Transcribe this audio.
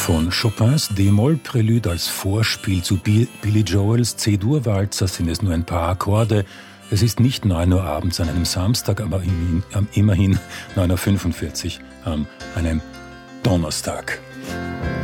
Von Chopins D-Moll-Prälude als Vorspiel zu Billy Joels C-Dur-Walzer sind es nur ein paar Akkorde. Es ist nicht 9 Uhr abends an einem Samstag, aber immerhin 9:45 Uhr an einem Donnerstag.